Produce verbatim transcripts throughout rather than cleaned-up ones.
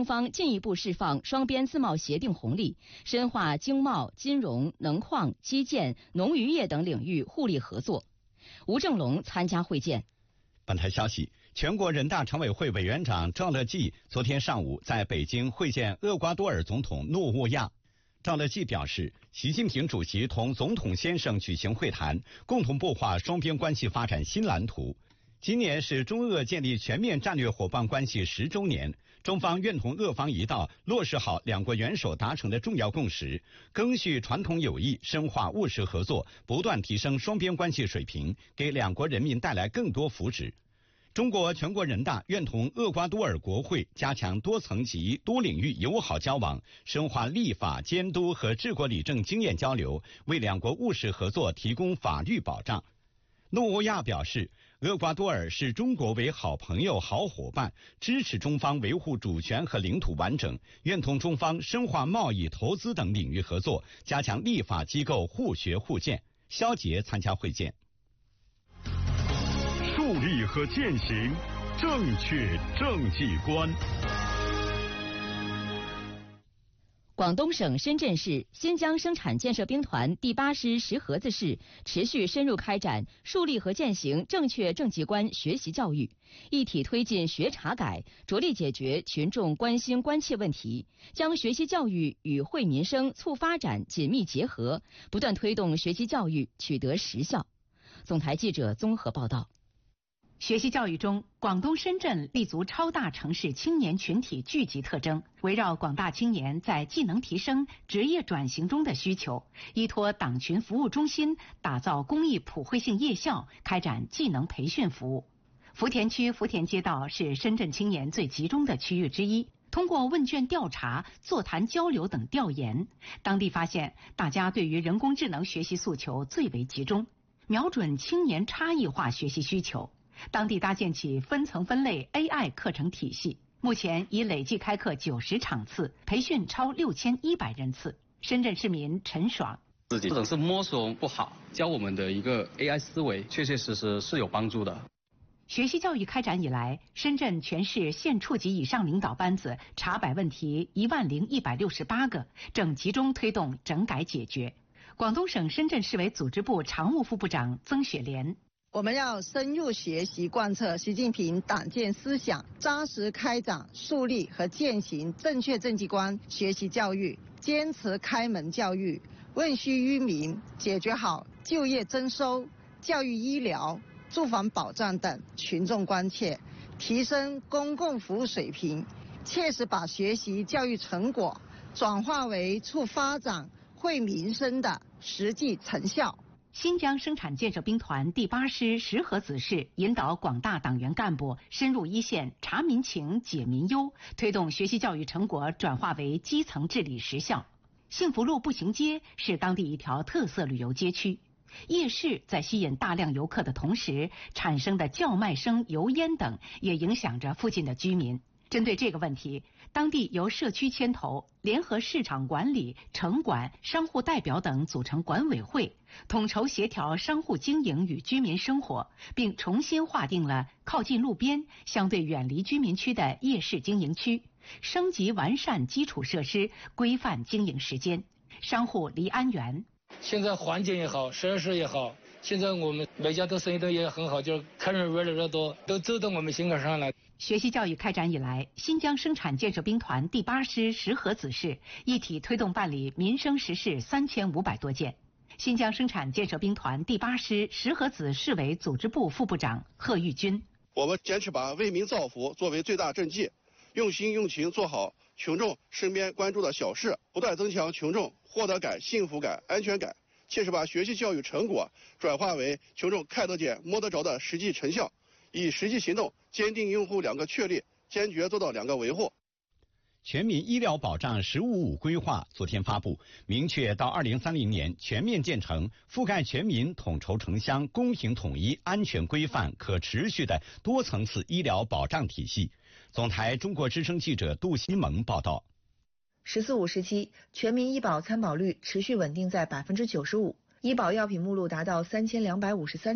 方进一步释放双边自贸协定红利，深化经贸、金融、能矿、基建、农渔业等领域互利合作。吴正龙参加会见。 本台消息，全国人大常委会委员长赵乐际昨天上午在北京会见厄瓜多尔总统诺沃亚。赵乐际表示，习近平主席同总统先生举行会谈，共同擘画双边关系发展新蓝图。今年是中俄建立全面战略伙伴关系十周年，中方愿同俄方一道落实好两国元首达成的重要共识，赓续传统友谊，深化务实合作，不断提升双边关系水平，给两国人民带来更多福祉。中国全国人大愿同厄瓜多尔国会加强多层级、多领域友好交往，深化立法监督和治国理政经验交流，为两国务实合作提供法律保障。诺沃亚表示，厄瓜多尔视中国为好朋友、好伙伴，支持中方维护主权和领土完整，愿同中方深化贸易、投资等领域合作，加强立法机构互学互鉴。肖捷参加会见。 树立和践行正确政绩观。 广东省深圳市新疆生产建设兵团第八师石河子市持续深入开展树立和践行正确政绩观学习教育，一体推进学查改，着力解决群众关心关切问题，将学习教育与惠民生促发展紧密结合，不断推动学习教育取得实效。总台记者综合报道。 学习教育中，广东深圳立足超大城市青年群体聚集特征，围绕广大青年在技能提升、职业转型中的需求，依托党群服务中心，打造公益普惠性夜校，开展技能培训服务。福田区福田街道是深圳青年最集中的区域之一。通过问卷调查、座谈交流等调研，当地发现大家对于人工智能学习诉求最为集中，瞄准青年差异化学习需求。当地搭建起分层分类 A I 课程体系，目前已累计开课九十场次，培训超六千一百人次。深圳市民陈爽： 自己总是摸索不好，教我们的一个 A I 思维，确确实实是有帮助的。 学习教育开展以来，深圳全市县处级以上领导班子查摆问题一万零一百六十八个，正集中推动整改解决。广东省深圳市委组织部常务副部长曾雪莲： 我们要深入学习贯彻习近平党建思想，扎实开展树立和践行正确政绩观学习教育，坚持开门教育，问需于民，解决好就业增收、教育医疗、住房保障等群众关切，提升公共服务水平，切实把学习教育成果转化为促发展、惠民生的实际成效。 新疆生产建设兵团第八师石河子市引导广大党员干部深入一线查民情、解民忧，推动学习教育成果转化为基层治理实效。幸福路步行街是当地一条特色旅游街区，夜市在吸引大量游客的同时，产生的叫卖声、油烟等也影响着附近的居民。针对这个问题，当地由社区牵头，联合市场管理、城管、商户代表等组成管委会，统筹协调商户经营与居民生活，并重新划定了靠近路边、相对远离居民区的夜市经营区，升级完善基础设施，规范经营时间。商户离安源： 现在环境也好，设施也好，现在我们每家都生意都也很好，就是客人越来越多，都走到我们心坎上来。 学习教育开展以来，新疆生产建设兵团第八师石河子市一体推动办理民生实事三千五百多件。新疆生产建设兵团第八师石河子市委组织部副部长贺玉军： 我们坚持把为民造福作为最大政绩，用心用情做好群众身边关注的小事，不断增强群众获得感、幸福感、安全感，切实把学习教育成果转化为群众看得见、摸得着的实际成效，以实际行动坚定用户两个确立，坚决做到两个维护。 全民医疗保障“十五五”规划昨天发布，明确到二零三零年全面建成覆盖全民、统筹城乡、公平统一、安全规范、可持续的多层次医疗保障体系。总台中国之声记者杜西蒙报道。 十四五时期，全民医保参保率持续稳定在百分之九十五，医保药品目录达到三千两百五十三种，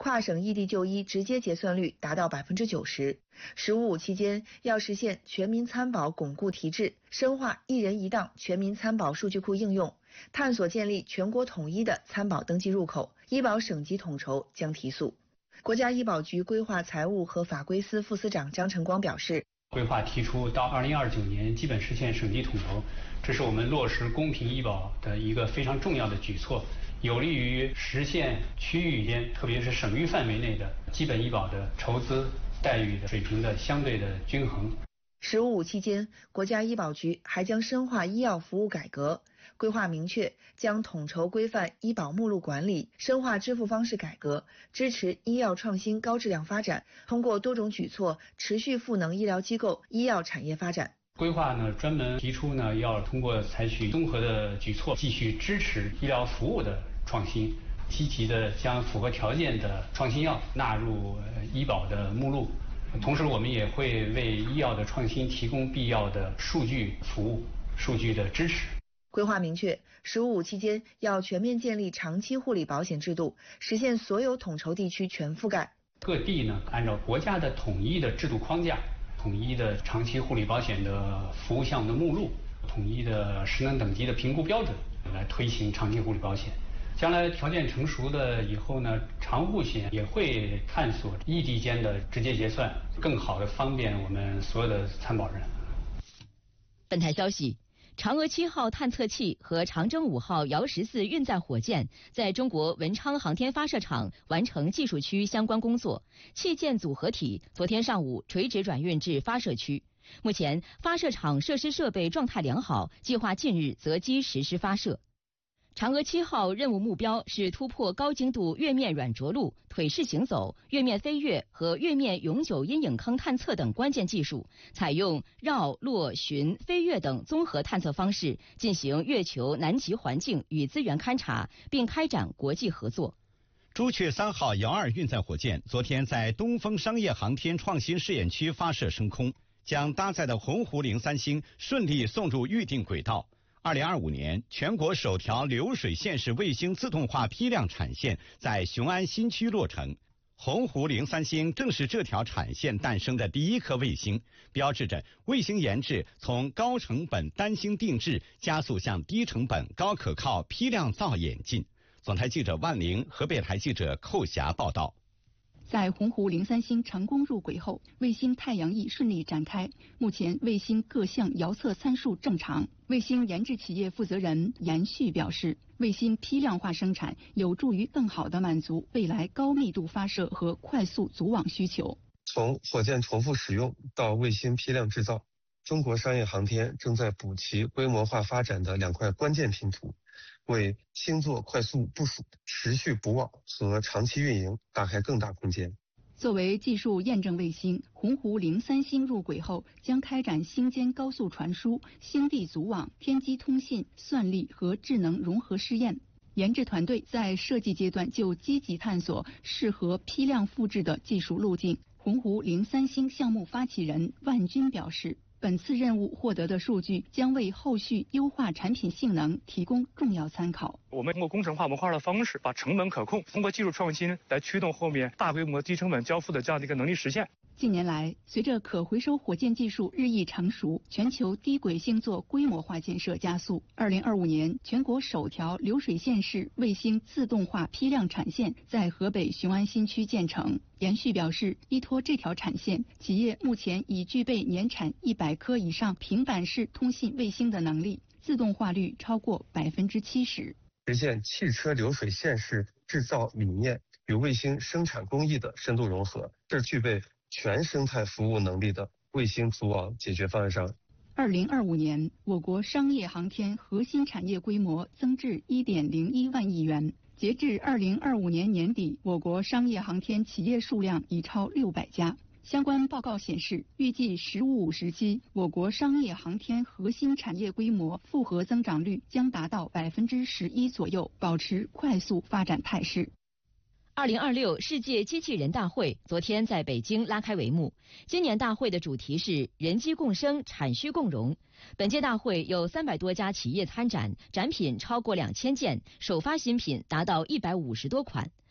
跨省异地就医直接结算率达到百分之九十。十五五期间要实现全民参保巩固提质，深化一人一档全民参保数据库应用，探索建立全国统一的参保登记入口，医保省级统筹将提速。国家医保局规划财务和法规司副司长张晨光表示， 规划提出到二零二九年基本实现省级统筹，这是我们落实公平医保的一个非常重要的举措，有利于实现区域间，特别是省域范围内的基本医保的筹资待遇的水平的相对的均衡。 十五五期间，国家医保局还将深化医药服务改革，规划明确将统筹规范医保目录管理，深化支付方式改革，支持医药创新高质量发展，通过多种举措持续赋能医疗机构、医药产业发展。 规划呢专门提出呢，要通过采取综合的举措，继续支持医疗服务的创新，积极的将符合条件的创新药纳入医保的目录。同时，我们也会为医药的创新提供必要的数据服务、数据的支持。 规划明确，十五五期间要全面建立长期护理保险制度，实现所有统筹地区全覆盖。 各地呢，按照国家的统一的制度框架、统一的长期护理保险的服务项目的目录、统一的失能等级的评估标准来推行长期护理保险。将来条件成熟了以后呢，长护险也会探索异地间的直接结算，更好的方便我们所有的参保人。 本台消息，嫦娥七号探测器和长征五号遥十四运载火箭在中国文昌航天发射场完成技术区相关工作，器件组合体昨天上午垂直转运至发射区。目前发射场设施设备状态良好，计划近日择机实施发射。嫦娥七号任务目标是突破高精度月面软着陆、腿式行走、月面飞跃和月面永久阴影坑探测等关键技术，采用绕、落、巡、飞跃等综合探测方式进行月球南极环境与资源勘察，并开展国际合作。 朱雀三号遥二运载火箭昨天在东风商业航天创新试验区发射升空，将搭载的鸿鹄零三星顺利送入预定轨道。二零二五年，全国首条流水线式卫星自动化批量产线在雄安新区落成。鸿鹄零三星正是这条产线诞生的第一颗卫星，标志着卫星研制从高成本单星定制加速向低成本高可靠批量造演进。总台记者万玲，河北台记者寇霞报道。 在鸿鹄零三星成功入轨后，卫星太阳翼顺利展开。目前卫星各项遥测参数正常。卫星研制企业负责人严旭表示，卫星批量化生产有助于更好地满足未来高密度发射和快速组网需求。 从火箭重复使用到卫星批量制造，中国商业航天正在补齐规模化发展的两块关键拼图，为星座快速部署、持续补网和长期运营打开更大空间。 作为技术验证卫星，鸿鹄零三星入轨后将开展星间高速传输、星地组网、天基通信、算力和智能融合试验。研制团队在设计阶段就积极探索适合批量复制的技术路径。鸿鹄零三星项目发起人万军表示，本次任务获得的数据将为后续优化产品性能提供重要参考。 我们通过工程化模块的方式，把成本可控，通过技术创新来驱动后面大规模低成本交付的这样的一个能力实现。 近年来，随着可回收火箭技术日益成熟，全球低轨星座规模化建设加速。二零二五年，全国首条流水线式卫星自动化批量产线在河北雄安新区建成。严旭表示，依托这条产线，企业目前已具备年产一百颗以上平板式通信卫星的能力，自动化率超过百分之七十。 实现汽车流水线式制造理念与卫星生产工艺的深度融合，这具备全生态服务能力的卫星组网解决方案商。 二零二五年，我国商业航天核心产业规模增至一点零一万亿元。截至二零二五年年底，我国商业航天企业数量已超六百家。相关报告显示，预计“十五五”时期，我国商业航天核心产业规模复合增长率将达到百分之十一左右，保持快速发展态势。 二零二六世界机器人大会昨天在北京拉开帷幕。今年大会的主题是人机共生、产需共荣。本届大会有三百多家企业参展，展品超过两千件，首发新品达到一百五十多款。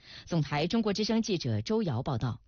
总台中国之声记者周瑶报道。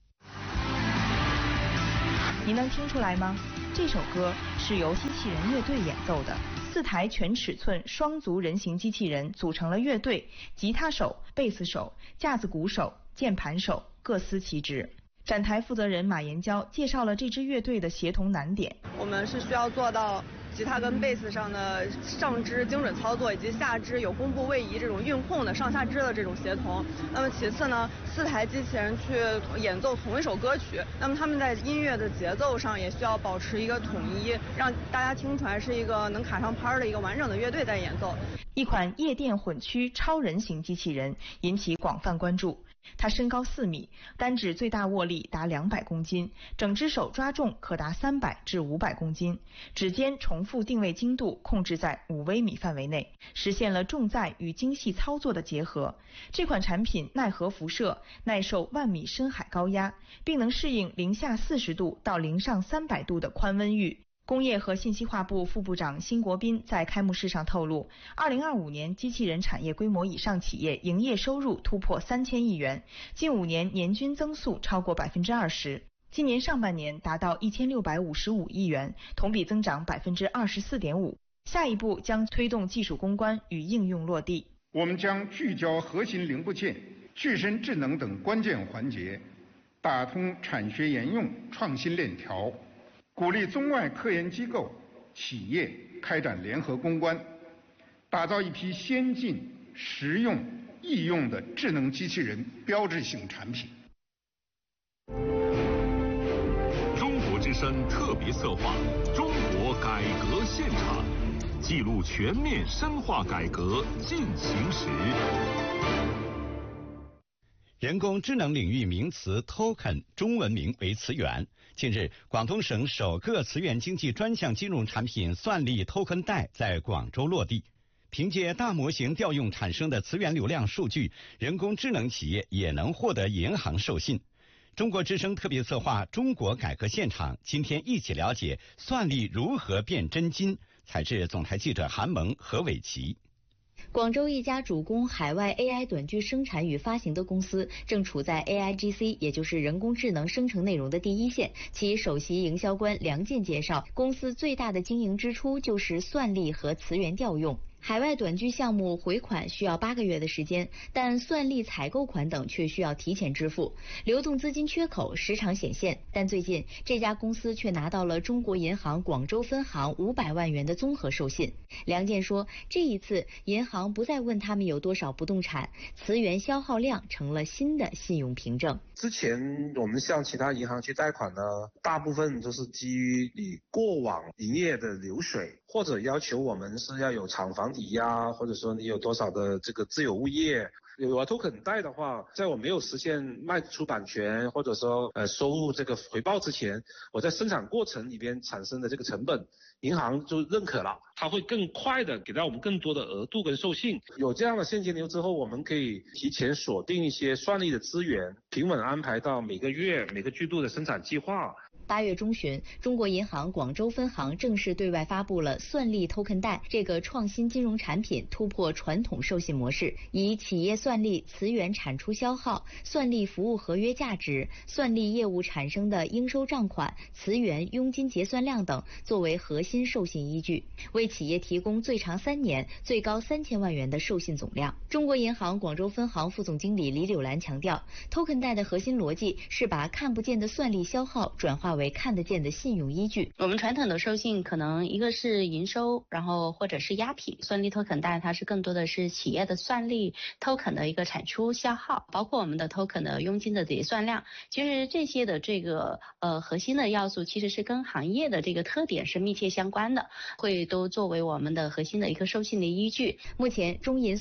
你能听出来吗？这首歌是由机器人乐队演奏的。四台全尺寸双足人形机器人组成了乐队，吉他手、贝斯手、架子鼓手、键盘手各司其职。展台负责人马延娇介绍了这支乐队的协同难点。 我们是需要做到吉他跟贝斯上的上肢精准操作，以及下肢有弓步位移这种运控的上下肢的这种协同。那么其次呢，四台机器人去演奏同一首歌曲，那么他们在音乐的节奏上也需要保持一个统一，让大家听出来是一个能卡上拍的一个完整的乐队在演奏。 一款夜店混区超人型机器人引起广泛关注。它身高四米，单指最大握力达两百公斤，整只手抓重可达三百至五百公斤，指尖重复定位精度控制在五微米范围内，实现了重载与精细操作的结合。这款产品耐核辐射，耐受万米深海高压，并能适应零下四十度到零上三百度的宽温域。工业和信息化部副部长辛国斌在开幕式上透露，二零二五年机器人产业规模以上企业营业收入突破三千亿元，近五年年均增速超过百分之二十。今年上半年达到一千六百五十五亿元，同比增长百分之二十四点五。下一步将推动技术攻关与应用落地。 我们将聚焦核心零部件、具身智能等关键环节，打通产学研用创新链条。鼓励中外科研机构、企业开展联合攻关，打造一批先进、实用、易用的智能机器人标志性产品。 中国之声特别策划《中国改革现场》，记录全面深化改革进行时。 人工智能领域名词 token 中文名为词源。近日，广东省首个词源经济专项金融产品算力 token 贷在广州落地。凭借大模型调用产生的词源流量数据，人工智能企业也能获得银行授信。中国之声特别策划《中国改革现场》，今天一起了解算力如何变真金。采自总台记者韩萌、何伟奇。 广州一家主攻海外 A I 短剧生产与发行的公司，正处在 A I G C， 也就是人工智能生成内容的第一线。其首席营销官梁健介绍，公司最大的经营支出就是算力和词源调用。海外短剧项目回款需要八个月的时间，但算力采购款等却需要提前支付，流动资金缺口时常显现。但最近这家公司却拿到了中国银行广州分行五百万元的综合授信。梁健说，这一次银行不再问他们有多少不动产，词源消耗量成了新的信用凭证。 之前我们向其他银行去贷款呢，大部分都是基于你过往营业的流水，或者要求我们是要有厂房抵押，或者说你有多少的这个自有物业。有了 token 贷的话，在我没有实现卖出版权或者说呃收入这个回报之前，我在生产过程里边产生的这个成本，银行就认可了，它会更快的给到我们更多的额度跟授信。有这样的现金流之后，我们可以提前锁定一些算力的资源，平稳安排到每个月每个季度的生产计划。 八月中旬，中国银行广州分行正式对外发布了算力 token 贷这个创新金融产品，突破传统授信模式，以企业算力词源产出消耗、算力服务合约价值、算力业务产生的应收账款、词源佣金结算量等作为核心授信依据，为企业提供最长三年、最高三千万元的授信总量。中国银行广州分行副总经理李柳兰强调 ，token 贷的核心逻辑是把看不见的算力消耗转化为为看得见的信用依据。 我们传统的授信可能一个是营收，然后或者是押品，算力 token 贷它是更多的是企业的算力 token 的一个产出消耗，包括我们的 token 的佣金的结算量。其实这些的这个呃核心的要素其实是跟行业的这个特点是密切相关的，会都作为我们的核心的一个授信的依据。 目前中银